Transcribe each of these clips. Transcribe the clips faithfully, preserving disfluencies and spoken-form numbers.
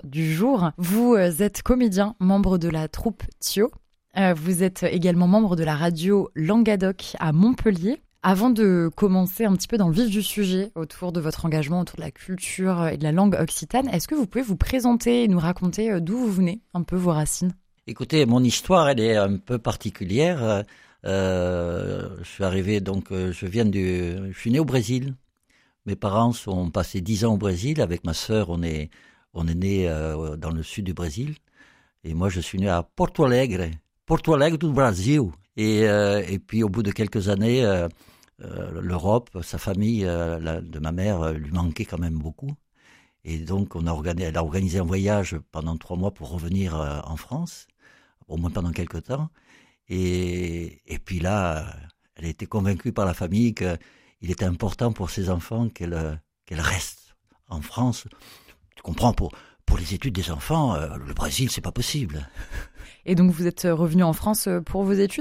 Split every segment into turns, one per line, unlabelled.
du jour. Vous êtes comédien, membre de la troupe Thio. Euh, vous êtes également membre de la radio Languedoc à Montpellier. Avant de commencer un petit peu dans le vif du sujet autour de votre engagement, autour de la culture et de la langue occitane, est-ce que vous pouvez vous présenter et nous raconter d'où vous venez, un peu vos racines ?
Écoutez, mon histoire, elle est un peu particulière. Euh, je suis arrivé, donc, je viens du, je suis né au Brésil. Mes parents sont passés dix ans au Brésil. Avec ma sœur, on est, on est né euh, dans le sud du Brésil. Et moi, je suis né à Porto Alegre. Porto Alegre du Brasil. Et, euh, et puis, au bout de quelques années, euh, euh, l'Europe, sa famille euh, la, de ma mère euh, lui manquait quand même beaucoup. Et donc, on a organisé, elle a organisé un voyage pendant trois mois pour revenir euh, en France, au moins pendant quelques temps. Et, et puis là, elle a été convaincue par la famille qu'il était important pour ses enfants qu'elle, qu'elle reste en France. Tu comprends, pour, pour les études des enfants, euh, le Brésil, c'est pas possible.
Et donc, vous êtes revenu en France pour vos études ?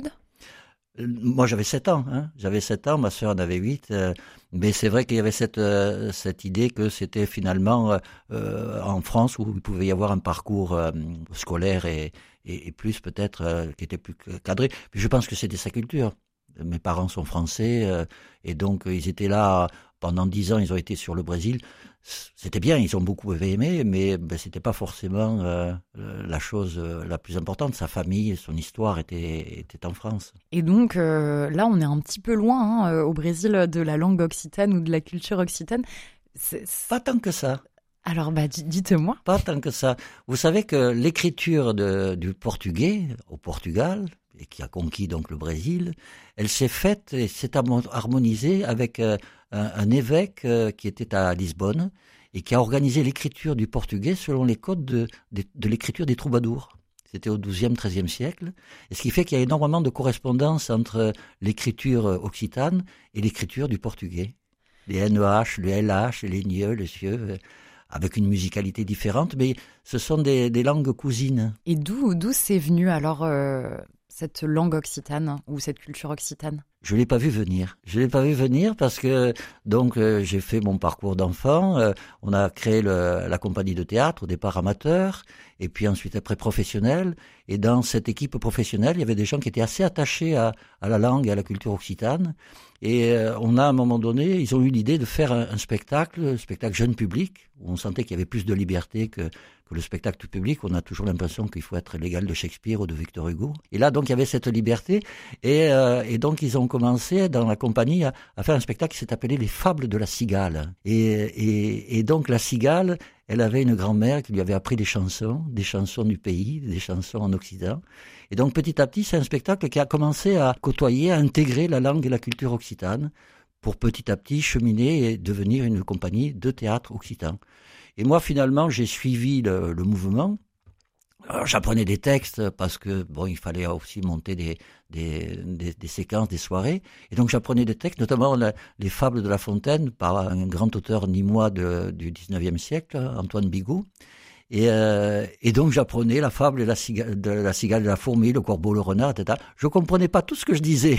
Moi, j'avais sept ans. Hein. J'avais sept ans, ma sœur en avait huit. Euh, mais c'est vrai qu'il y avait cette, euh, cette idée que c'était finalement euh, en France où il pouvait y avoir un parcours euh, scolaire et, et, et plus peut-être euh, qui était plus cadré. Puis je pense que c'était sa culture. Mes parents sont français euh, et donc ils étaient là pendant dix ans. Ils ont été sur le Brésil. C'était bien, ils ont beaucoup aimé, mais ben, c'était pas forcément euh, la chose euh, la plus importante. Sa famille, son histoire était, était en France.
Et donc euh, là, on est un petit peu loin hein, au Brésil de la langue occitane ou de la culture occitane.
C'est, c'est... Pas tant que ça.
Alors, bah, d- dites-moi.
Pas tant que ça. Vous savez que l'écriture de, du portugais au Portugal, et qui a conquis donc le Brésil, elle s'est faite et s'est harmonisée avec euh, un, un évêque euh, qui était à Lisbonne et qui a organisé l'écriture du portugais selon les codes de, de, de l'écriture des troubadours. C'était au douzième, treizième siècle. Et ce qui fait qu'il y a énormément de correspondance entre l'écriture occitane et l'écriture du portugais. Les N E H, le L H, les Nieux, les Cieux, avec une musicalité différente, mais ce sont des, des langues cousines.
Et d'où, d'où c'est venu alors euh, cette langue occitane ou cette culture occitane ?
Je l'ai pas vu venir. Je l'ai pas vu venir parce que donc euh, j'ai fait mon parcours d'enfant. Euh, on a créé le, la compagnie de théâtre au départ amateur et puis ensuite après professionnel. Et dans cette équipe professionnelle, il y avait des gens qui étaient assez attachés à, à la langue et à la culture occitane. Et euh, on a à un moment donné, ils ont eu l'idée de faire un, un spectacle, un spectacle jeune public où on sentait qu'il y avait plus de liberté que que le spectacle public. On a toujours l'impression qu'il faut être l'égal de Shakespeare ou de Victor Hugo. Et là, donc, il y avait cette liberté. Et, euh, et donc, ils ont commencé dans la compagnie à, à faire un spectacle qui s'est appelé Les Fables de la Cigale. Et, et, et donc, la Cigale, elle avait une grand-mère qui lui avait appris des chansons, des chansons du pays, des chansons en Occident. Et donc, petit à petit, c'est un spectacle qui a commencé à côtoyer, à intégrer la langue et la culture occitane pour petit à petit cheminer et devenir une compagnie de théâtre occitan. Et moi, finalement, j'ai suivi le, le mouvement. Alors, j'apprenais des textes parce que bon, il fallait aussi monter des, des, des, des séquences, des soirées. Et donc, j'apprenais des textes, notamment la, les Fables de La Fontaine par un grand auteur nîmois de, du dix-neuvième siècle, Antoine Bigot. Et, euh, et donc, j'apprenais la fable de la, cigale, de la cigale, de la fourmi, le corbeau, le renard, et cetera. Je comprenais pas tout ce que je disais.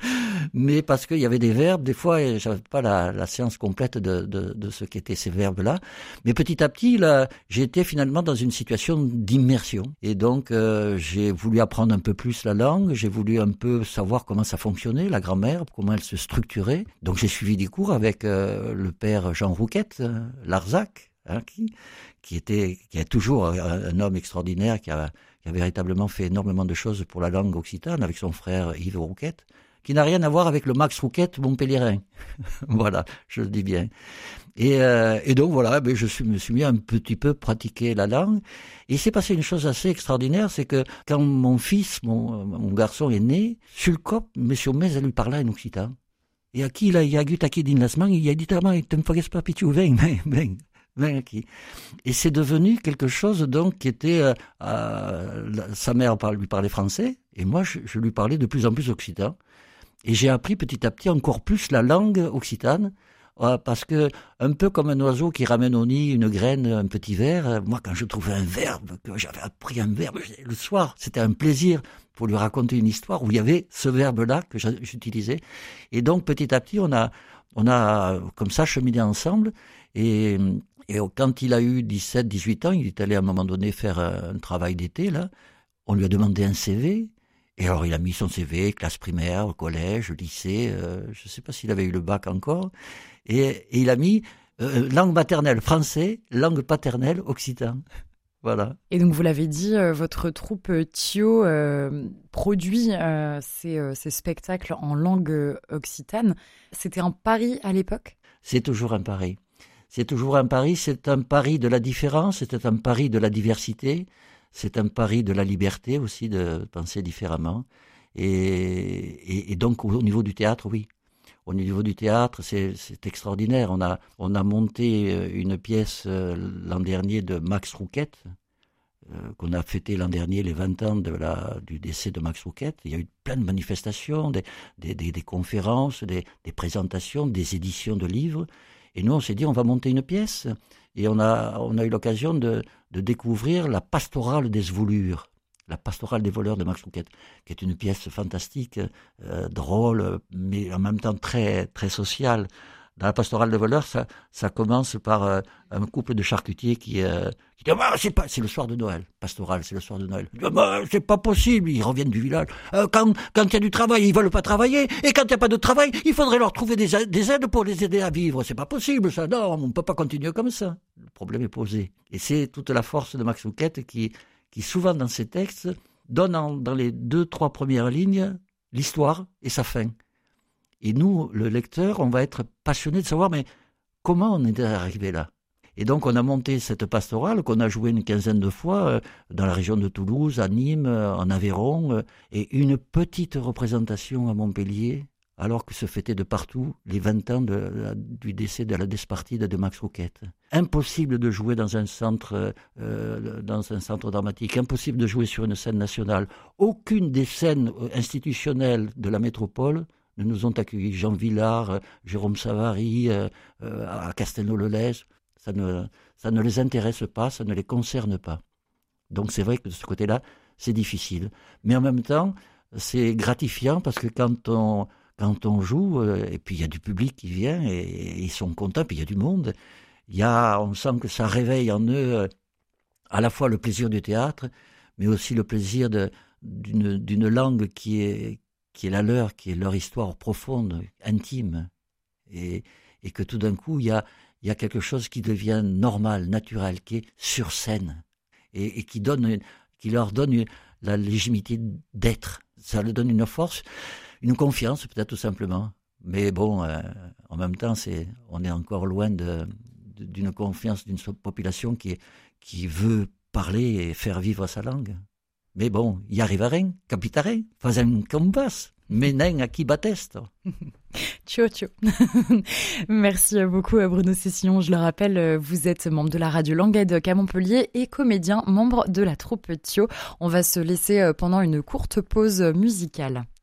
Mais parce qu'il y avait des verbes, des fois, et j'avais pas la, la science complète de, de, de ce qu'étaient ces verbes-là. Mais petit à petit, là, j'étais finalement dans une situation d'immersion. Et donc, euh, j'ai voulu apprendre un peu plus la langue, j'ai voulu un peu savoir comment ça fonctionnait, la grammaire, comment elle se structurait. Donc, j'ai suivi des cours avec euh, le père Jean Rouquette, euh, Larzac, hein, qui, qui était, qui est toujours un, un homme extraordinaire, qui a, qui a véritablement fait énormément de choses pour la langue occitane, avec son frère Yves Rouquette, qui n'a rien à voir avec le Max Rouquette montpelliérain. Voilà, je le dis bien. Et, euh, et donc voilà, ben je suis, me suis mis à un petit peu pratiquer la langue. Et il s'est passé une chose assez extraordinaire, c'est que quand mon fils, mon, mon garçon est né, sur le cop, monsieur Mez lui parlait en occitan. Et aquí il y a eu taqué din las mangas, il a dit tellement, il te me fasse pas pitu, ven, ven, ven aquí. Et c'est devenu quelque chose donc qui était, euh, euh, sa mère lui parlait français, et moi je, je lui parlais de plus en plus occitan. Et j'ai appris petit à petit encore plus la langue occitane, euh, parce que un peu comme un oiseau qui ramène au nid une graine, un petit ver, euh, moi quand je trouvais un verbe, que j'avais appris un verbe, le soir, c'était un plaisir pour lui raconter une histoire où il y avait ce verbe-là que j'utilisais. Et donc petit à petit, on a, on a comme ça cheminé ensemble, et, Et quand il a eu dix-sept, dix-huit ans, il est allé à un moment donné faire un travail d'été, là. On lui a demandé un C V. Et alors, il a mis son C V, classe primaire, collège, lycée, euh, je ne sais pas s'il avait eu le bac encore. Et, et il a mis euh, langue maternelle français, langue paternelle occitan. Voilà.
Et donc, vous l'avez dit, euh, votre troupe euh, Thio euh, produit euh, ces, euh, ces spectacles en langue euh, occitane. C'était un pari à l'époque ?
C'est toujours un pari. C'est toujours un pari. C'est un pari de la différence, c'est un pari de la diversité, c'est un pari de la liberté aussi, de penser différemment. Et, et, et donc, au niveau du théâtre, oui. Au niveau du théâtre, c'est, c'est extraordinaire. On a, on a monté une pièce euh, l'an dernier de Max Rouquette, euh, qu'on a fêté l'an dernier les vingt ans de la, du décès de Max Rouquette. Il y a eu plein de manifestations, des, des, des, des conférences, des, des présentations, des éditions de livres. Et nous, on s'est dit, on va monter une pièce. Et on a, on a eu l'occasion de, de découvrir la pastorale des Svolures. La pastorale des voleurs de Max Rouquette, qui est une pièce fantastique, euh, drôle, mais en même temps très, très sociale. Dans la pastorale des voleurs, ça, ça commence par euh, un couple de charcutiers qui, euh, qui dit ah, c'est, pas, c'est le soir de Noël. Pastorale, c'est le soir de Noël. Dit, ah, bah, c'est pas possible, ils reviennent du village. Euh, quand quand il y a du travail, ils veulent pas travailler. Et quand il n'y a pas de travail, il faudrait leur trouver des, des aides pour les aider à vivre. C'est pas possible, ça. Non, on ne peut pas continuer comme ça. Le problème est posé. Et c'est toute la force de Max Rouquette qui... qui souvent dans ses textes donne en, dans les deux, trois premières lignes l'histoire et sa fin. Et nous, le lecteur, on va être passionné de savoir mais comment on est arrivé là. Et donc on a monté cette pastorale qu'on a jouée une quinzaine de fois euh, dans la région de Toulouse, à Nîmes, euh, en Aveyron, euh, et une petite représentation à Montpellier, alors que se fêtaient de partout les vingt ans de, de, du décès de la Despartide de Max Rouquette. Impossible de jouer dans un centre, euh, dans un centre dramatique, impossible de jouer sur une scène nationale. Aucune des scènes institutionnelles de la métropole ne nous ont accueillis. Jean Villard, euh, Jérôme Savary, euh, euh, à Castelnau-le-Lez, ça ne, ça ne les intéresse pas, ça ne les concerne pas. Donc c'est vrai que de ce côté-là, c'est difficile. Mais en même temps, c'est gratifiant parce que quand on... Quand on joue, euh, et puis il y a du public qui vient, et, et ils sont contents, puis il y a du monde, il y a, on sent que ça réveille en eux euh, à la fois le plaisir du théâtre, mais aussi le plaisir de, d'une, d'une langue qui est, qui est la leur, qui est leur histoire profonde, intime, et, et que tout d'un coup, il y a, il y a quelque chose qui devient normal, naturel, qui est sur scène, et, et qui, donne, qui leur donne une, la légitimité d'être. Ça leur donne une force, une confiance peut-être tout simplement. Mais bon, euh, en même temps, c'est, on est encore loin de, de, d'une confiance d'une population qui, qui veut parler et faire vivre sa langue. Mais bon, y arriverem, capitare, fazem compas, menen a qui batest.
Tchio, tchio. Merci beaucoup Bruno Cessillon. Je le rappelle, vous êtes membre de la radio Languedoc à Montpellier et comédien, membre de la troupe Thio. On va se laisser pendant une courte pause musicale.